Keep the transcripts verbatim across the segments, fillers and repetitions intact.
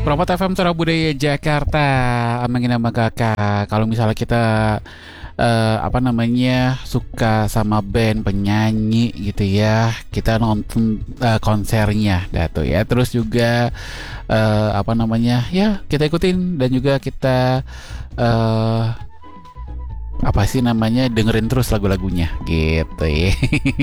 Perempat F M Suara Budaya Jakarta. Amangin sama kakak. Kalau misalnya kita eh, apa namanya suka sama band penyanyi gitu ya, kita nonton eh, konsernya, datu ya. Terus juga eh, apa namanya ya kita ikutin dan juga kita eh, apa sih namanya dengerin terus lagu-lagunya gitu ya.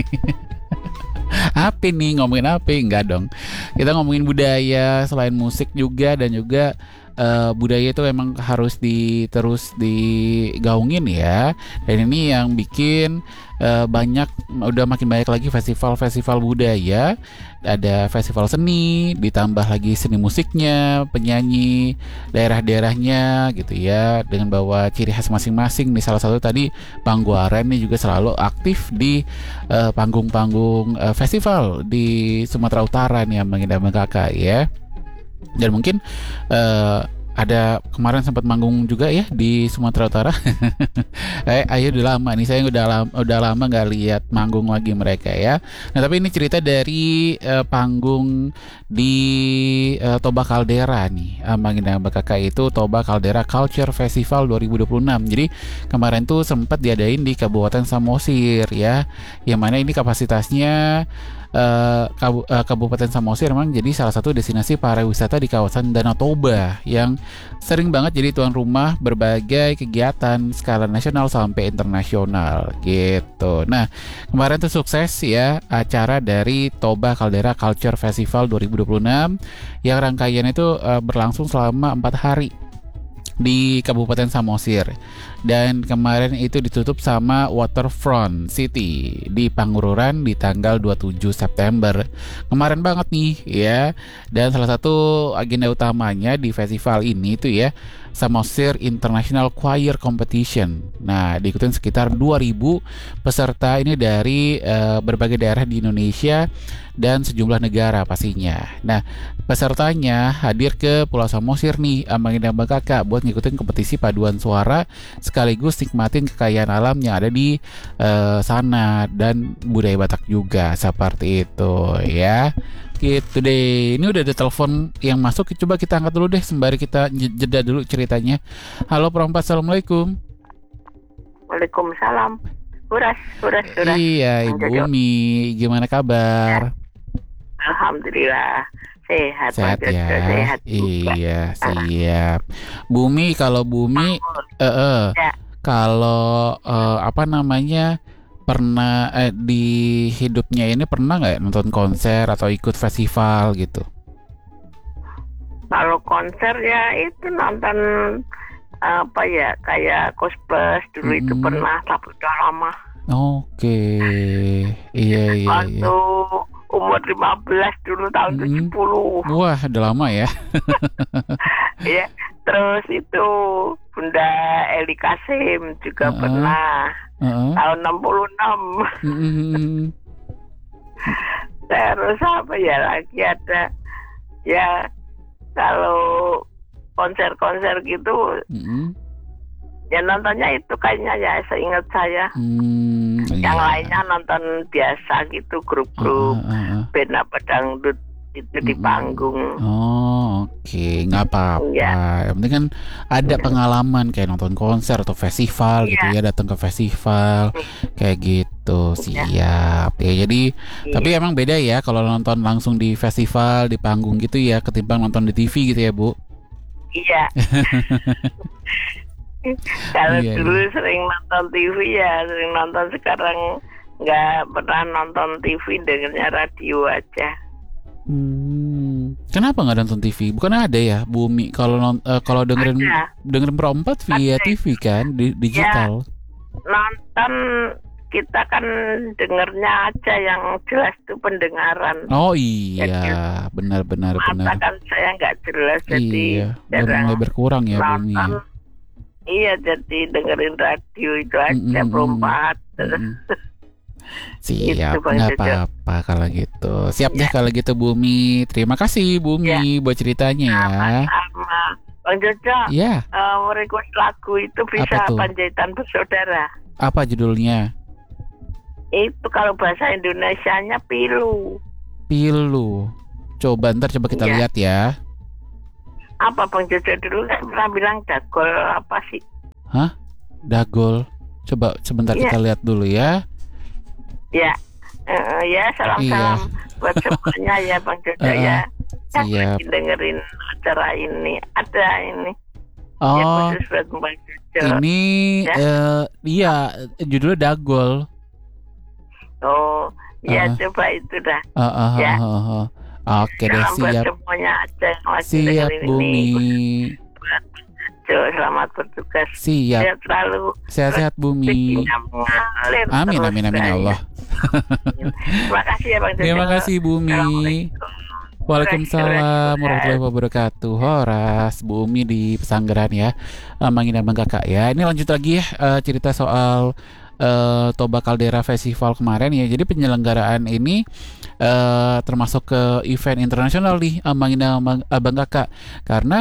Apa nih ngomongin apa? Enggak dong. Kita ngomongin budaya selain musik juga dan juga eh, budaya itu emang harus di terus digaungin ya. Dan ini yang bikin eh, banyak udah makin banyak lagi festival-festival budaya. Ada festival seni, ditambah lagi seni musiknya, penyanyi daerah-daerahnya gitu ya dengan bawa ciri khas masing-masing. Nih salah satu tadi Pangguaren nih juga selalu aktif di eh, panggung-panggung eh, festival di Sumatera Utara nih yang mengidam kakak ya. Dan mungkin eh, ada kemarin sempat manggung juga ya di Sumatera Utara. eh, ayo udah lama nih saya udah lama udah lama nggak lihat manggung lagi mereka ya. Nah tapi ini cerita dari eh, panggung di eh, Toba Caldera nih. Manggung kakak itu Toba Caldera Culture Festival dua ribu dua puluh enam. Jadi kemarin tuh sempat diadain di Kabupaten Samosir ya. Yang mana ini kapasitasnya Uh, Kabu- uh, Kabupaten Samosir memang jadi salah satu destinasi pariwisata di kawasan Danau Toba yang sering banget jadi tuan rumah berbagai kegiatan skala nasional sampai internasional gitu. Nah kemarin tuh sukses ya acara dari Toba Caldera Culture Festival dua ribu dua puluh enam yang rangkaian itu uh, berlangsung selama empat hari di Kabupaten Samosir dan kemarin itu ditutup sama Waterfront City di Pangururan di tanggal dua puluh tujuh September kemarin banget nih ya. Dan salah satu agenda utamanya di festival ini tuh ya Samosir International Choir Competition. Nah diikutin sekitar dua ribu peserta ini dari uh, berbagai daerah di Indonesia dan sejumlah negara pastinya. Nah pesertanya hadir ke Pulau Samosir nih Amangin dan kakak buat ngikutin kompetisi paduan suara sekaligus nikmatin kekayaan alam yang ada di uh, sana dan budaya Batak juga seperti itu ya. Gitu deh. Ini udah ada telepon yang masuk. Coba kita angkat dulu deh sembari kita jeda dulu ceritanya. Halo perempat, assalamualaikum. Waalaikumsalam. Huras, huras, huras. Iya Ibu Umi, gimana kabar? Alhamdulillah sehat. Sehat ya. Sehat juga. Iya siap. Bumi kalau Bumi, eh, eh, Ya. kalau eh, apa namanya pernah eh, di hidupnya ini pernah nggak nonton konser atau ikut festival gitu? Kalau konser ya itu nonton apa ya kayak Kospes dulu Mm-mm. itu pernah tapi udah lama. Oke, iya iya iya. Waktu umur lima belas dulu tahun Mm-mm. tujuh puluh. Wah, udah lama ya. Ya, terus itu Bunda Eli Kasim juga Uh-uh. pernah Heeh. tahun enam puluh enam. Mm-mm. Terus apa ya lagi ada ya kalau konser-konser gitu Mm-mm. ya nontonnya itu kayaknya ya seingat saya. Hmm, Yang iya. lainnya nonton biasa gitu grup-grup Uh-uh, uh-uh. band apa dangdut itu di Mm-mm. panggung. Oh, oke, nggak apa-apa. Iya. Yang penting kan ada pengalaman kayak nonton konser atau festival gitu ya, Iya. datang ke festival kayak gitu. Iya. Siap ya. Jadi, Iya. tapi emang beda ya kalau nonton langsung di festival, di panggung gitu ya, ketimbang nonton di T V gitu ya, Bu. Iya. Kalau Iya, dulu iya. sering nonton T V ya sering nonton, sekarang nggak pernah nonton T V, dengernya radio aja. Hmm, kenapa nggak nonton T V? Bukan ada ya, Bumi. Kalau non, eh, kalau dengerin Ada. dengerin perempat via Ada. T V kan, di, digital. Nonton kita kan dengernya aja yang jelas tuh pendengaran. Oh iya, benar benar Mata benar. kan saya nggak jelas jadi Iya, udah mulai jarang berkurang ya Bumi ya. nonton. Iya, jadi dengerin radio itu aja Mm-mm. perempat. Mm-mm. Itu Siap, Bang nggak Jojo. apa-apa kalau gitu. Siap deh Iya. kalau gitu Bumi. Terima kasih Bumi buat ceritanya ya. Sama Bang Jojo, Ya, eh, request lagu itu bisa Apa tuh? Panjaitan Bersaudara. apa judulnya? Itu kalau bahasa Indonesianya pilu. Pilu. Coba ntar coba kita Iya. lihat ya. apa Bang Jojo dulu kan pernah bilang dagol apa sih? Hah? Dagol. Coba sebentar Iya. kita lihat dulu ya. Ya, eh, ya salam-salam Iya. buat semuanya ya Bang Jojo Eh, ya. Ya, siap. lagi dengerin acara ini, ada ini. Ya Oh, khusus buat Bang Jojo. ini Ya. eh, iya judulnya Dagol. Oh, ya Uh, coba itu dah. uh, uh, Ya. uh, uh, uh. Oke deh, Salam buat siap. semuanya aja yang lagi Siap, dengerin Bumi. ini. Buat Jojo, selamat bertugas. Siap. Sehat selalu. Sehat-sehat Bumi. Rezekinya mengalir Amin, terus, amin, amin ya Bray. Allah. Terima kasih ya Bang Jojo. Terima kasih Bumi. Assalamualaikum. Waalaikumsalam warahmatullahi wabarakatuh. Horas, Bumi di Pesanggeran ya. Eh, Mangin Abang Kakak ya. Ini lanjut lagi ya eh, cerita soal eh, Toba Caldera Festival kemarin ya. Jadi penyelenggaraan ini eh, termasuk ke event internasional nih, eh, Mangin Abang, Abang Kakak. Karena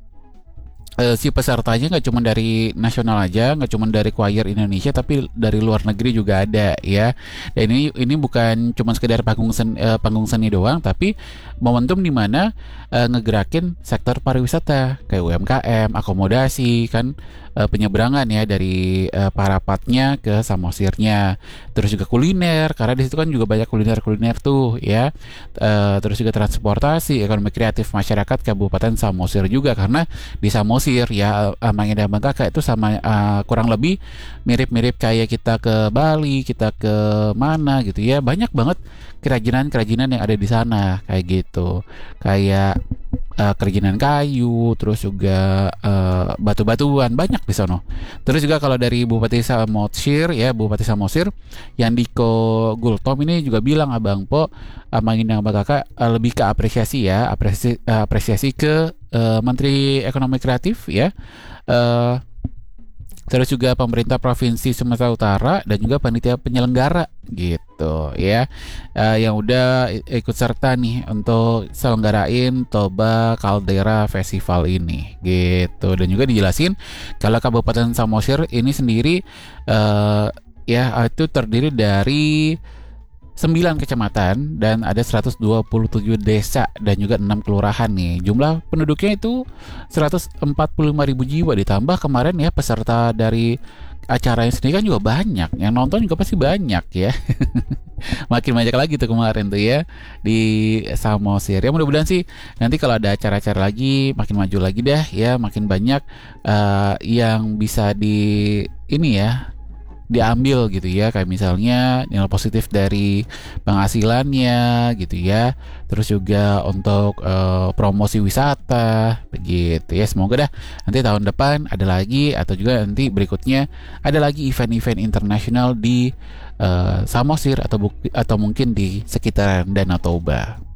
eh, si pesertanya nggak cuma dari nasional aja, nggak cuma dari choir Indonesia, tapi dari luar negeri juga ada ya. Dan ini ini bukan cuma sekedar panggung seni, eh, panggung seni doang, tapi momentum di mana eh, ngegerakin sektor pariwisata kayak U M K M, akomodasi kan, eh, penyeberangan ya dari eh, Parapatnya ke Samosirnya. Terus juga kuliner, karena di situ kan juga banyak kuliner-kuliner tuh ya. Eh, terus juga transportasi, ekonomi kreatif masyarakat Kabupaten Samosir juga, karena di Samosir ya, Mangin dan Bang Kakak itu sama uh, kurang lebih mirip-mirip kayak kita ke Bali, kita ke mana gitu ya. Banyak banget kerajinan-kerajinan yang ada di sana kayak gitu. Kayak uh, kerajinan kayu, terus juga uh, batu-batuan banyak di sono. Terus juga kalau dari Bupati Samosir ya, Bupati Samosir Yandiko Gultom ini juga bilang, Abang Po, Mangin dan Bang Kakak uh, lebih ke apresiasi ya, apresiasi, uh, apresiasi ke uh, Menteri Ekonomi Kreatif ya. Uh, Terus juga pemerintah Provinsi Sumatera Utara dan juga panitia penyelenggara gitu ya, uh, yang udah ikut serta nih untuk selenggarain Toba Caldera Festival ini gitu. Dan juga dijelasin kalau Kabupaten Samosir ini sendiri uh, ya itu terdiri dari sembilan kecamatan dan ada seratus dua puluh tujuh desa dan juga enam kelurahan nih. Jumlah penduduknya itu seratus empat puluh lima ribu jiwa, ditambah kemarin ya peserta dari acaranya sendiri kan juga banyak. Yang nonton juga pasti banyak ya. Makin banyak lagi tuh kemarin tuh ya di Samosir. Ya mudah-mudahan sih nanti kalau ada acara-acara lagi makin maju lagi dah ya, makin banyak uh, yang bisa di ini ya diambil gitu ya, kayak misalnya nilai positif dari penghasilannya gitu ya, terus juga untuk uh, promosi wisata begitu ya. Semoga dah nanti tahun depan ada lagi, atau juga nanti berikutnya ada lagi event-event internasional di uh, Samosir atau bu- atau mungkin di sekitaran Danau Toba.